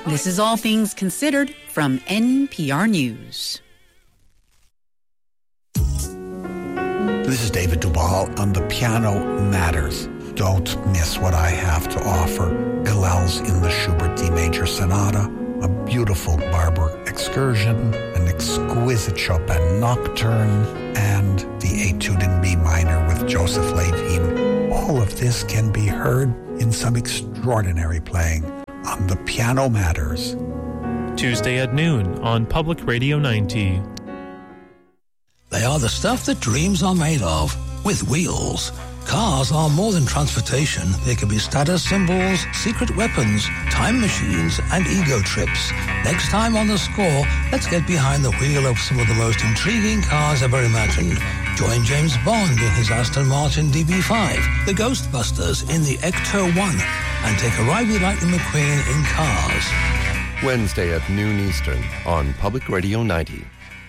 This is All Things Considered from NPR News. This is David Duvall on The Piano Matters. Don't miss what I have to offer. Gilels in the Schubert D Major Sonata, a beautiful Barber Excursion, an exquisite Chopin Nocturne, and the Etude in B minor with Joseph Levine. All of this can be heard in some extraordinary playing on The Piano Matters. Tuesday at noon on Public Radio 90. They are the stuff that dreams are made of, with wheels. Cars are more than transportation. They can be status symbols, secret weapons, time machines, and ego trips. Next time on The Score, let's get behind the wheel of some of the most intriguing cars ever imagined. Join James Bond in his Aston Martin DB5, the Ghostbusters in the Ecto 1, and take a ride with Lightning McQueen in Cars. Wednesday at noon Eastern on Public Radio 90.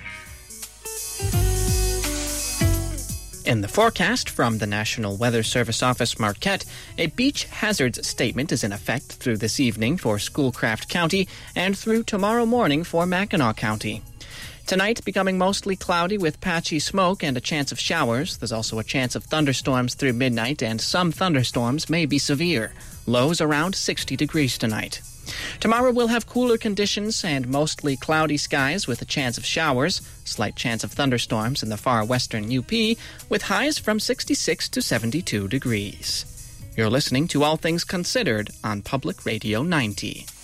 In the forecast from the National Weather Service Office Marquette, a beach hazards statement is in effect through this evening for Schoolcraft County and through tomorrow morning for Mackinac County. Tonight, becoming mostly cloudy with patchy smoke and a chance of showers. There's also a chance of thunderstorms through midnight, and some thunderstorms may be severe. Lows around 60 degrees tonight. Tomorrow we'll have cooler conditions and mostly cloudy skies with a chance of showers, slight chance of thunderstorms in the far western UP, with highs from 66 to 72 degrees. You're listening to All Things Considered on Public Radio 90.